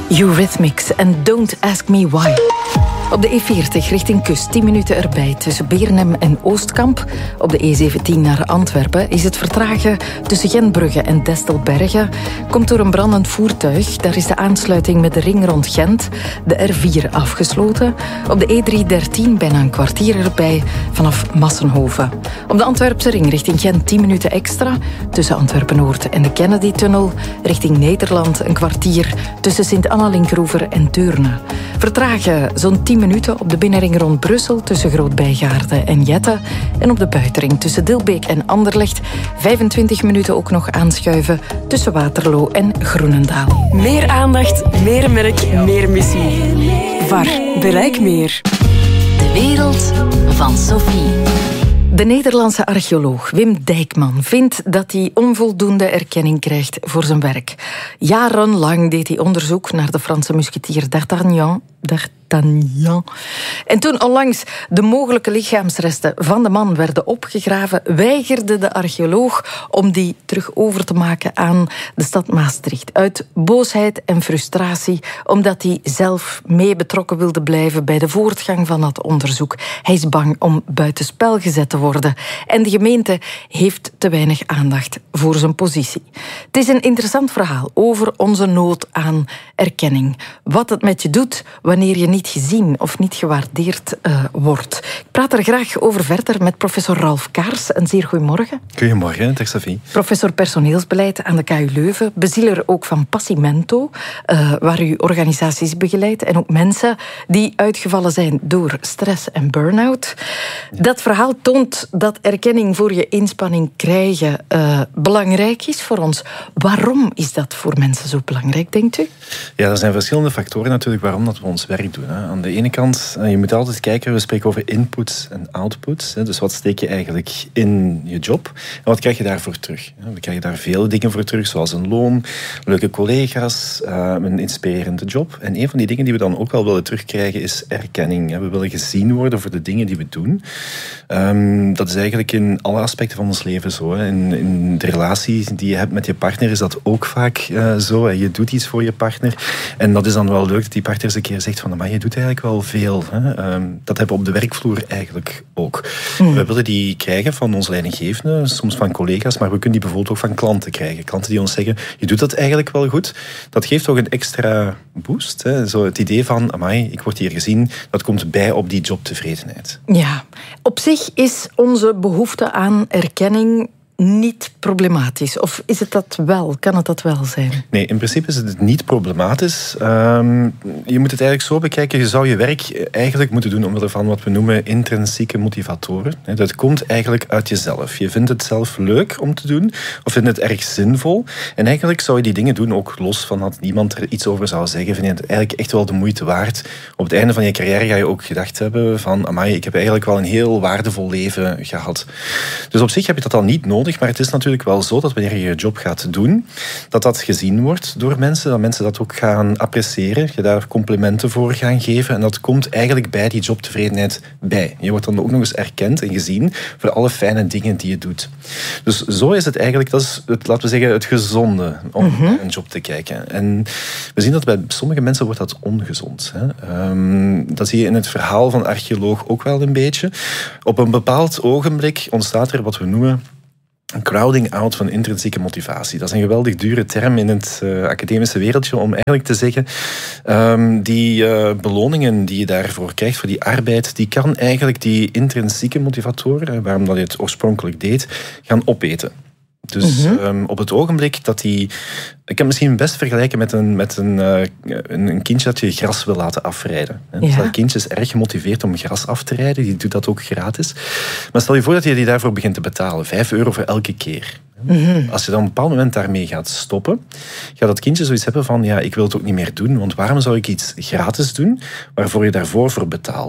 Eurythmics en Don't Ask Me Why. Op de E40 richting kust, 10 minuten erbij tussen Beernem en Oostkamp. Op de E17 naar Antwerpen is het vertragen tussen Gentbrugge en Destelbergen. Komt door een brandend voertuig. Daar is de aansluiting met de ring rond Gent, de R4, afgesloten. Op de E313 bijna een kwartier erbij vanaf Massenhoven. Op de Antwerpse ring richting Gent 10 minuten extra. Tussen Antwerpen-Noord en de Kennedy-tunnel. Richting Nederland een kwartier tussen Sint-Anna-Linkeroever en Deurne. Vertragen zo'n 10 minuten op de binnenring rond Brussel tussen Groot-Bijgaarde en Jette. En op de buitenring tussen Dilbeek en Anderlecht 25 minuten ook nog aanschuiven tussen Waterloo en Groenendaal. Meer aandacht, meer merk, meer missie. VAR, bereik meer. De wereld van Sophie. De Nederlandse archeoloog Wim Dijkman vindt dat hij onvoldoende erkenning krijgt voor zijn werk. Jarenlang deed hij onderzoek naar de Franse musketier D'Artagnan. En toen onlangs de mogelijke lichaamsresten van de man werden opgegraven, weigerde de archeoloog om die terug over te maken aan de stad Maastricht. Uit boosheid en frustratie, omdat hij zelf mee betrokken wilde blijven bij de voortgang van dat onderzoek. Hij is bang om buitenspel gezet te worden. En de gemeente heeft te weinig aandacht voor zijn positie. Het is een interessant verhaal over onze nood aan erkenning. Wat het met je doet wanneer je niet gezien of niet gewaardeerd wordt. Ik praat er graag over verder met professor Ralf Kaars. Een zeer goedemorgen. Goedemorgen, dag Sophie. Professor personeelsbeleid aan de KU Leuven. Bezieler ook van Passimento, waar u organisaties begeleidt. En ook mensen die uitgevallen zijn door stress en burn-out. Ja. Dat verhaal toont dat erkenning voor je inspanning krijgen belangrijk is voor ons. Waarom is dat voor mensen zo belangrijk, denkt u? Ja, er zijn verschillende factoren natuurlijk waarom dat we ons werk doen. Aan de ene kant, je moet altijd kijken, we spreken over inputs en outputs. Dus wat steek je eigenlijk in je job en wat krijg je daarvoor terug? We krijgen daar vele dingen voor terug, zoals een loon, leuke collega's, een inspirerende job. En een van die dingen die we dan ook wel willen terugkrijgen is erkenning. We willen gezien worden voor de dingen die we doen. Dat is eigenlijk in alle aspecten van ons leven zo. In de relatie die je hebt met je partner is dat ook vaak zo. Je doet iets voor je partner en dat is dan wel leuk dat die partner eens een keer zegt van, maar je doet eigenlijk wel veel. Dat hebben we op de werkvloer eigenlijk ook. We willen die krijgen van onze leidinggevende, soms van collega's, maar we kunnen die bijvoorbeeld ook van klanten krijgen. Klanten die ons zeggen, je doet dat eigenlijk wel goed. Dat geeft toch een extra boost. Zo het idee van, amai, ik word hier gezien, dat komt bij op die jobtevredenheid. Ja, op zich is onze behoefte aan erkenning niet problematisch? Of is het dat wel? Kan het dat wel zijn? Nee, in principe is het niet problematisch. Je moet het eigenlijk zo bekijken. Je zou je werk eigenlijk moeten doen omwille van wat we noemen intrinsieke motivatoren. Dat komt eigenlijk uit jezelf. Je vindt het zelf leuk om te doen of vindt het erg zinvol. En eigenlijk zou je die dingen doen ook los van dat niemand er iets over zou zeggen. Vind je het eigenlijk echt wel de moeite waard? Op het einde van je carrière ga je ook gedacht hebben van, amai, ik heb eigenlijk wel een heel waardevol leven gehad. Dus op zich heb je dat dan niet nodig. Maar het is natuurlijk wel zo dat wanneer je je job gaat doen, dat gezien wordt door mensen, dat mensen dat ook gaan appreciëren, je daar complimenten voor gaan geven en dat komt eigenlijk bij die jobtevredenheid bij. Je wordt dan ook nog eens erkend en gezien voor alle fijne dingen die je doet. Dus zo is het eigenlijk, dat is het, laten we zeggen, het gezonde om naar een job te kijken. En we zien dat bij sommige mensen wordt dat ongezond. Dat zie je in het verhaal van archeoloog ook wel een beetje. Op een bepaald ogenblik ontstaat er wat we noemen een crowding out van intrinsieke motivatie. Dat is een geweldig dure term in het academische wereldje om eigenlijk te zeggen die beloningen die je daarvoor krijgt voor die arbeid, die kan eigenlijk die intrinsieke motivatoren, waarom dat je het oorspronkelijk deed, gaan opeten. Dus op het ogenblik dat die... Ik kan het misschien best vergelijken met een kindje dat je gras wil laten afrijden. Dus dat kindje is erg gemotiveerd om gras af te rijden. Die doet dat ook gratis. Maar stel je voor dat je die daarvoor begint te betalen. €5 voor elke keer. Als je dan op een bepaald moment daarmee gaat stoppen, gaat dat kindje zoiets hebben van, ja, ik wil het ook niet meer doen, want waarom zou ik iets gratis doen waarvoor je daarvoor voor betaalde?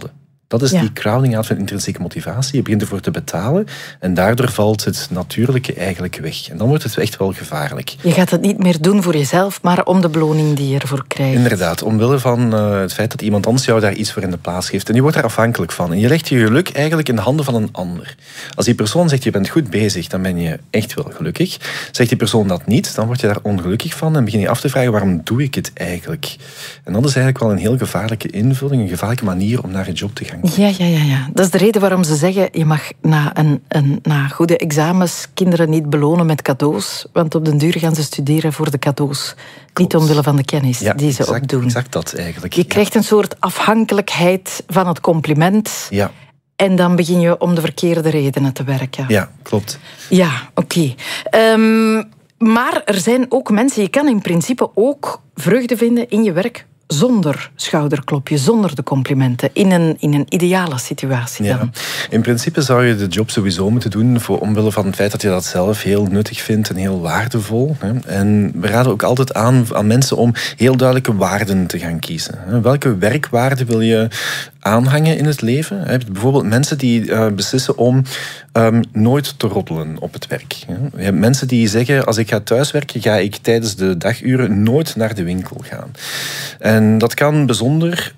Dat is die crowding out van intrinsieke motivatie. Je begint ervoor te betalen en daardoor valt het natuurlijke eigenlijk weg. En dan wordt het echt wel gevaarlijk. Je gaat het niet meer doen voor jezelf, maar om de beloning die je ervoor krijgt. Inderdaad, omwille van het feit dat iemand anders jou daar iets voor in de plaats geeft. En je wordt daar afhankelijk van. En je legt je geluk eigenlijk in de handen van een ander. Als die persoon zegt, je bent goed bezig, dan ben je echt wel gelukkig. Zegt die persoon dat niet, dan word je daar ongelukkig van en begin je af te vragen, waarom doe ik het eigenlijk? En dat is eigenlijk wel een heel gevaarlijke invulling, een gevaarlijke manier om naar je job te gaan. Ja. Dat is de reden waarom ze zeggen, je mag na goede examens kinderen niet belonen met cadeaus, want op den duur gaan ze studeren voor de cadeaus. Klopt. Niet omwille van de kennis die ze opdoen. Exact dat eigenlijk. Je krijgt een soort afhankelijkheid van het compliment. Ja. En dan begin je om de verkeerde redenen te werken. Ja, klopt. Ja, oké. Maar er zijn ook mensen, je kan in principe ook vreugde vinden in je werk zonder schouderklopje, zonder de complimenten, in een ideale situatie dan. Ja. In principe zou je de job sowieso moeten doen omwille van het feit dat je dat zelf heel nuttig vindt en heel waardevol. En we raden ook altijd aan mensen om heel duidelijke waarden te gaan kiezen. Welke werkwaarden wil je aanhangen in het leven? Je hebt bijvoorbeeld mensen die beslissen om nooit te roddelen op het werk. Je hebt mensen die zeggen, als ik ga thuiswerken, ga ik tijdens de daguren nooit naar de winkel gaan. En dat kan bijzonder,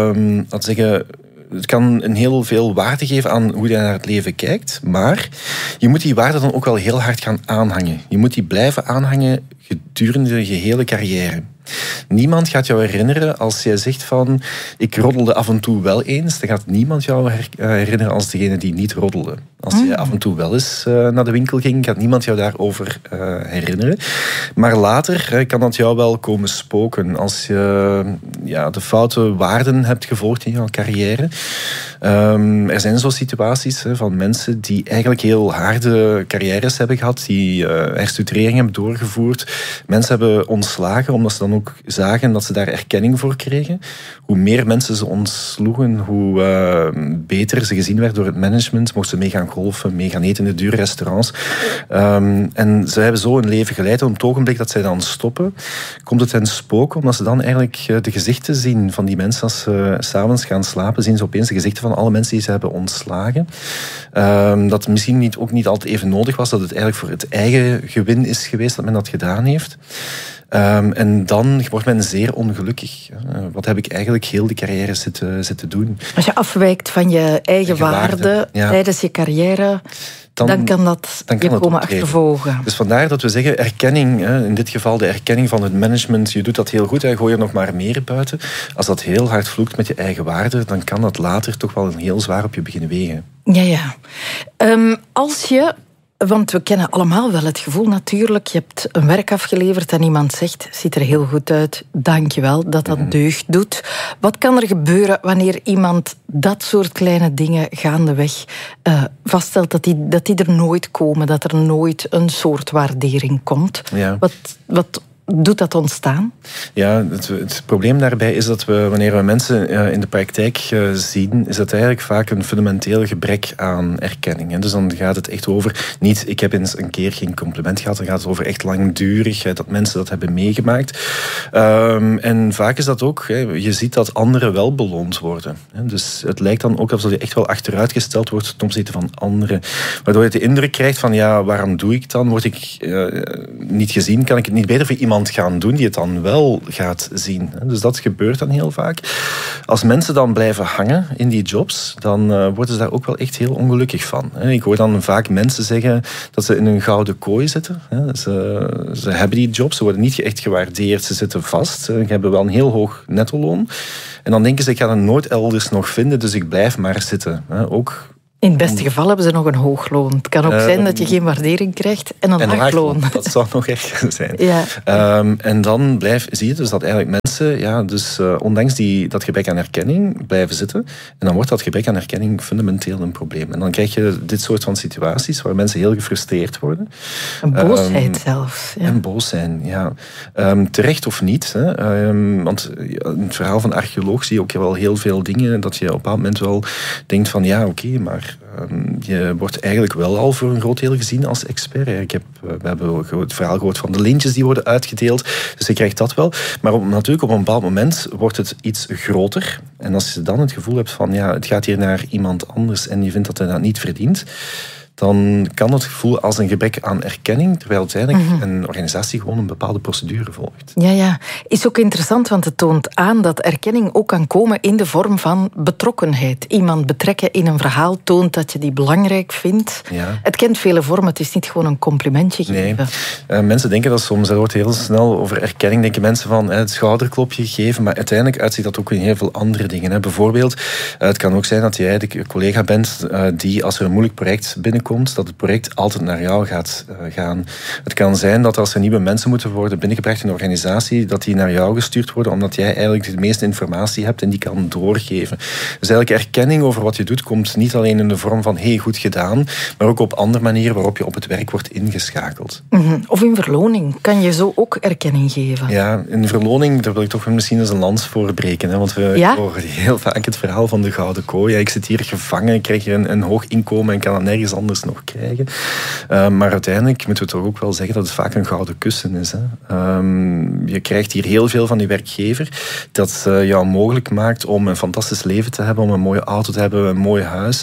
het kan een heel veel waarde geven aan hoe je naar het leven kijkt, maar je moet die waarde dan ook wel heel hard gaan aanhangen. Je moet die blijven aanhangen gedurende je gehele carrière. Niemand gaat jou herinneren als jij zegt van ik roddelde af en toe wel eens. Dan gaat niemand jou herinneren als degene die niet roddelde. Als je af en toe wel eens naar de winkel ging, gaat niemand jou daarover herinneren. Maar later kan dat jou wel komen spoken als je de foute waarden hebt gevolgd in jouw carrière. Er zijn zo situaties van mensen die eigenlijk heel harde carrières hebben gehad, die herstructurering hebben doorgevoerd. Mensen hebben ontslagen omdat ze dan ook zagen dat ze daar erkenning voor kregen. Hoe meer mensen ze ontsloegen, hoe beter ze gezien werd door het management. Mochten ze mee gaan golfen, mee gaan eten in de dure restaurants. En ze hebben zo een leven geleid. En op het ogenblik dat zij dan stoppen, komt het hen spoken, omdat ze dan eigenlijk de gezichten zien van die mensen. Als ze 's avonds gaan slapen, zien ze opeens de gezichten van alle mensen die ze hebben ontslagen. Dat misschien ook niet altijd even nodig was, dat het eigenlijk voor het eigen gewin is geweest dat men dat gedaan heeft. En dan wordt men zeer ongelukkig. Wat heb ik eigenlijk heel de carrière zitten doen? Als je afwijkt van je eigen waarde tijdens je carrière, dan kan dat je komen achtervolgen. Dus vandaar dat we zeggen, erkenning, in dit geval de erkenning van het management, je doet dat heel goed, gooi er nog maar meer buiten. Als dat heel hard vloekt met je eigen waarde, dan kan dat later toch wel heel zwaar op je beginnen wegen. Ja. Als je... Want we kennen allemaal wel het gevoel natuurlijk. Je hebt een werk afgeleverd en iemand zegt, ziet er heel goed uit, dank je wel dat dat deugd doet. Wat kan er gebeuren wanneer iemand dat soort kleine dingen gaandeweg vaststelt, dat die er nooit komen, dat er nooit een soort waardering komt? Ja. Wat doet dat ontstaan? Ja, het probleem daarbij is dat wanneer we mensen in de praktijk zien, is dat eigenlijk vaak een fundamenteel gebrek aan erkenning. Dus dan gaat het echt over, niet ik heb eens een keer geen compliment gehad, dan gaat het over echt langdurig, dat mensen dat hebben meegemaakt. En vaak is dat ook, je ziet dat anderen wel beloond worden. Dus het lijkt dan ook alsof je echt wel achteruitgesteld wordt ten opzichte van anderen. Waardoor je de indruk krijgt van, waarom doe ik het dan? Word ik niet gezien? Kan ik het niet beter voor iemand gaan doen die het dan wel gaat zien? Dus dat gebeurt dan heel vaak. Als mensen dan blijven hangen in die jobs, dan worden ze daar ook wel echt heel ongelukkig van. Ik hoor dan vaak mensen zeggen dat ze in een gouden kooi zitten. Ze hebben die jobs, ze worden niet echt gewaardeerd, ze zitten vast, ze hebben wel een heel hoog nettoloon. En dan denken ze, ik ga het nooit elders nog vinden, dus ik blijf maar zitten. Ook in het beste geval hebben ze nog een hoog loon. Het kan ook zijn dat je geen waardering krijgt en een laag loon. Dat zou nog erger zijn. Ja. En dan zie je dus dat eigenlijk mensen, ondanks dat gebrek aan erkenning, blijven zitten. En dan wordt dat gebrek aan erkenning fundamenteel een probleem. En dan krijg je dit soort van situaties waar mensen heel gefrustreerd worden. En boosheid zelfs. Ja. En boos zijn, ja. Terecht of niet. Want in het verhaal van archeoloog zie je ook wel heel veel dingen dat je op een bepaald moment wel denkt van oké, maar Je wordt eigenlijk wel al voor een groot deel gezien als expert. We hebben het verhaal gehoord van de lintjes die worden uitgedeeld. Dus je krijgt dat wel. Maar natuurlijk op een bepaald moment wordt het iets groter. En als je dan het gevoel hebt van het gaat hier naar iemand anders en je vindt dat hij dat niet verdient, dan kan het gevoel als een gebrek aan erkenning, terwijl uiteindelijk een organisatie gewoon een bepaalde procedure volgt. Ja. Is ook interessant, want het toont aan dat erkenning ook kan komen in de vorm van betrokkenheid. Iemand betrekken in een verhaal toont dat je die belangrijk vindt. Ja. Het kent vele vormen, het is niet gewoon een complimentje geven. Nee. Mensen denken dat soms, er wordt heel snel over erkenning, denken mensen van het schouderklopje geven, maar uiteindelijk uitziet dat ook in heel veel andere dingen. Bijvoorbeeld, het kan ook zijn dat jij de collega bent die, als er een moeilijk project binnenkomt, dat het project altijd naar jou gaat gaan. Het kan zijn dat als er nieuwe mensen moeten worden binnengebracht in een organisatie, dat die naar jou gestuurd worden, omdat jij eigenlijk de meeste informatie hebt en die kan doorgeven. Dus eigenlijk erkenning over wat je doet komt niet alleen in de vorm van goed gedaan, maar ook op andere manieren waarop je op het werk wordt ingeschakeld. Of in verloning kan je zo ook erkenning geven. Ja, in verloning, daar wil ik toch misschien eens een lans voor breken. Want we horen heel vaak het verhaal van de gouden kooi. Ik zit hier gevangen, ik krijg hier een hoog inkomen en kan dat nergens anders nog krijgen. Maar uiteindelijk moeten we toch ook wel zeggen dat het vaak een gouden kussen is. Je krijgt hier heel veel van die werkgever dat jou mogelijk maakt om een fantastisch leven te hebben, om een mooie auto te hebben, een mooi huis.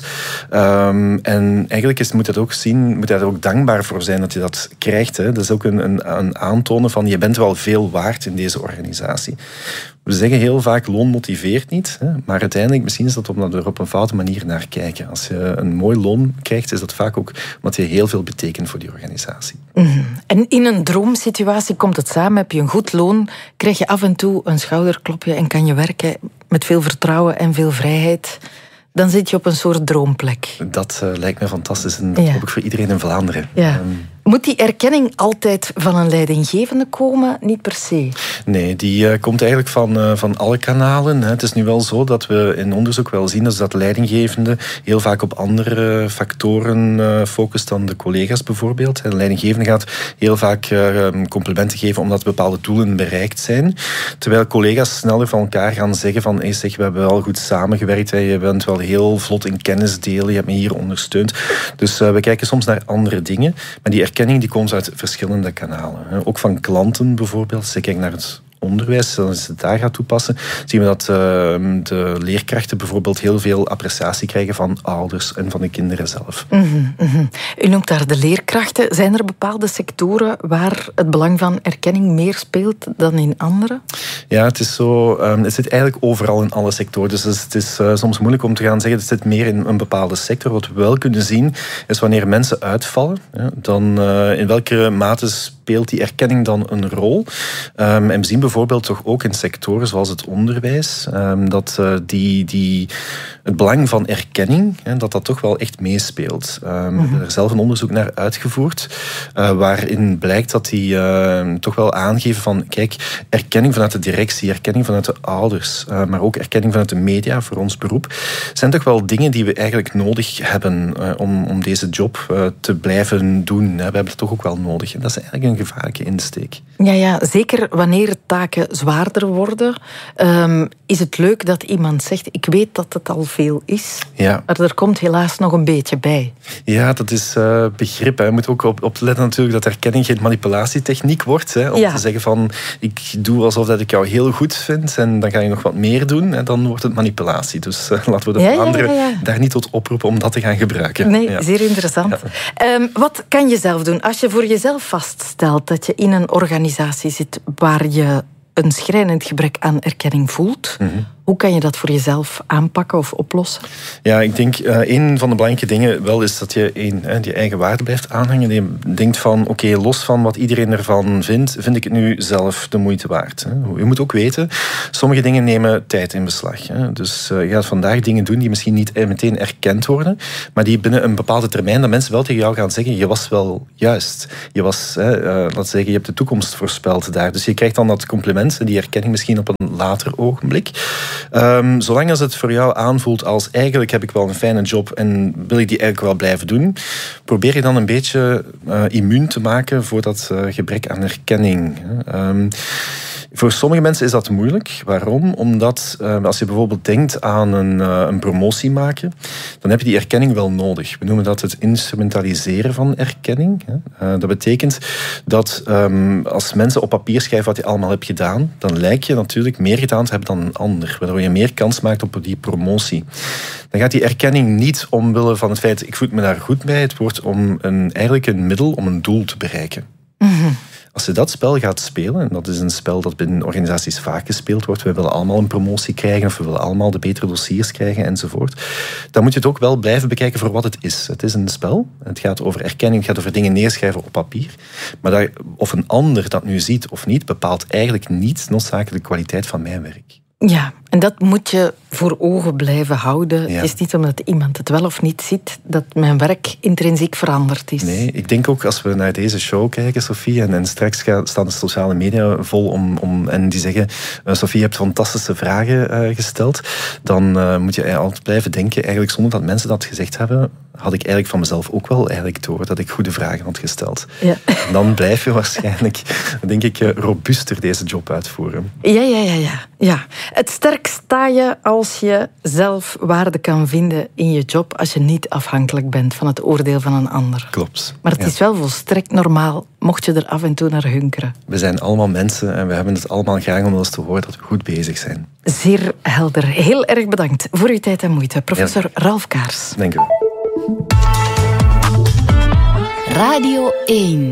En eigenlijk moet je daar ook dankbaar voor zijn dat je dat krijgt. Dat is ook een aantonen van je bent wel veel waard in deze organisatie. We zeggen heel vaak loon motiveert niet, maar uiteindelijk misschien is dat omdat we er op een foute manier naar kijken. Als je een mooi loon krijgt, is dat vaak ook omdat je heel veel betekent voor die organisatie. En in een droomsituatie komt het samen, heb je een goed loon, krijg je af en toe een schouderklopje en kan je werken met veel vertrouwen en veel vrijheid. Dan zit je op een soort droomplek. Dat lijkt me fantastisch en dat hoop ik voor iedereen in Vlaanderen. Ja. Moet die erkenning altijd van een leidinggevende komen? Niet per se. Nee, die komt eigenlijk van alle kanalen. Het is nu wel zo dat we in onderzoek wel zien dat de leidinggevende heel vaak op andere factoren focust dan de collega's bijvoorbeeld. De leidinggevende gaat heel vaak complimenten geven omdat bepaalde doelen bereikt zijn. Terwijl collega's sneller van elkaar gaan zeggen van we hebben wel goed samengewerkt, je bent wel heel vlot in kennis delen, je hebt me hier ondersteund. Dus we kijken soms naar andere dingen, maar die erkenning die komt uit verschillende kanalen. Ook van klanten bijvoorbeeld. Als je kijkt naar het onderwijs, als je het daar gaat toepassen, zien we dat de leerkrachten bijvoorbeeld heel veel appreciatie krijgen van ouders en van de kinderen zelf. U noemt daar de leerkrachten. Zijn er bepaalde sectoren waar het belang van erkenning meer speelt dan in andere? Ja, het is zo. Het zit eigenlijk overal in alle sectoren. Dus het is soms moeilijk om te gaan zeggen, het zit meer in een bepaalde sector. Wat we wel kunnen zien, is wanneer mensen uitvallen, dan in welke mate speelt die erkenning dan een rol. En we zien bijvoorbeeld toch ook in sectoren zoals het onderwijs, dat het belang van erkenning, dat toch wel echt meespeelt. We hebben er zelf een onderzoek naar uitgevoerd, waarin blijkt dat die toch wel aangeven van, kijk, erkenning vanuit de directie, erkenning vanuit de ouders, maar ook erkenning vanuit de media voor ons beroep, zijn toch wel dingen die we eigenlijk nodig hebben om deze job te blijven doen. We hebben het toch ook wel nodig. En dat is eigenlijk een gevaarlijke insteek. Ja, zeker wanneer taken zwaarder worden, is het leuk dat iemand zegt, ik weet dat het al veel is, maar er komt helaas nog een beetje bij. Ja, dat is begrip. Je moet ook op letten natuurlijk dat erkenning geen manipulatietechniek wordt. Om te zeggen van, ik doe alsof dat ik jou heel goed vind en dan ga je nog wat meer doen en dan wordt het manipulatie. Dus laten we de Vlaanderen daar niet tot oproepen om dat te gaan gebruiken. Nee, zeer interessant. Ja. Wat kan je zelf doen als je voor jezelf vaststelt dat je in een organisatie zit waar je een schrijnend gebrek aan erkenning voelt? Hoe kan je dat voor jezelf aanpakken of oplossen? Ja, ik denk een van de belangrijke dingen wel is dat je je eigen waarde blijft aanhangen. Je denkt van, oké, los van wat iedereen ervan vindt, vind ik het nu zelf de moeite waard. Je moet ook weten, sommige dingen nemen tijd in beslag. Dus je gaat vandaag dingen doen die misschien niet meteen erkend worden, maar die binnen een bepaalde termijn, dat mensen wel tegen jou gaan zeggen, je was wel juist. Je was, laten zeggen, je hebt de toekomst voorspeld daar. Dus je krijgt dan dat compliment, die erkenning misschien op een later ogenblik. Zolang als het voor jou aanvoelt als eigenlijk heb ik wel een fijne job en wil ik die eigenlijk wel blijven doen, probeer je dan een beetje immuun te maken voor dat gebrek aan erkenning. Voor sommige mensen is dat moeilijk. Waarom? Omdat als je bijvoorbeeld denkt aan een promotie maken, dan heb je die erkenning wel nodig. We noemen dat het instrumentaliseren van erkenning. Dat betekent dat als mensen op papier schrijven wat je allemaal hebt gedaan, dan lijkt je natuurlijk meer gedaan te hebben dan een ander, waardoor je meer kans maakt op die promotie. Dan gaat die erkenning niet omwille van het feit, ik voel me daar goed bij. Het wordt om eigenlijk een middel om een doel te bereiken. Mm-hmm. Als je dat spel gaat spelen, en dat is een spel dat binnen organisaties vaak gespeeld wordt, we willen allemaal een promotie krijgen, of we willen allemaal de betere dossiers krijgen, enzovoort, dan moet je het ook wel blijven bekijken voor wat het is. Het is een spel, het gaat over erkenning, het gaat over dingen neerschrijven op papier, maar of een ander dat nu ziet of niet, bepaalt eigenlijk niet noodzakelijk de kwaliteit van mijn werk. Ja, en dat moet je voor ogen blijven houden. Ja. Het is niet omdat iemand het wel of niet ziet dat mijn werk intrinsiek veranderd is. Nee, ik denk ook als we naar deze show kijken, Sophie, en straks staan de sociale media vol en die zeggen, Sophie, je hebt fantastische vragen gesteld, dan moet je altijd blijven denken, eigenlijk zonder dat mensen dat gezegd hebben, had ik eigenlijk van mezelf ook wel eigenlijk door dat ik goede vragen had gesteld. Ja. En dan blijf je waarschijnlijk, denk ik, robuuster deze job uitvoeren. Ja. Het sterk sta je als je zelf waarde kan vinden in je job, als je niet afhankelijk bent van het oordeel van een ander. Klopt. Maar het is wel volstrekt normaal, mocht je er af en toe naar hunkeren. We zijn allemaal mensen en we hebben het allemaal graag om ons te horen dat we goed bezig zijn. Zeer helder. Heel erg bedankt voor uw tijd en moeite. Professor Ralf Kaers. Dank u wel. Radio 1